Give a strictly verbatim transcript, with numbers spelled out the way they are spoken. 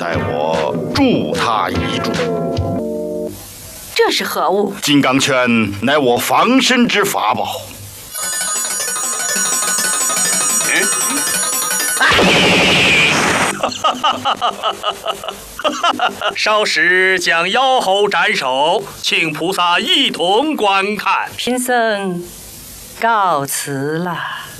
待我助他一助。 这是何物？ 金刚圈乃我防身之法宝。嗯。 稍时将妖猴斩首，请菩萨一同观看。 贫僧告辞了。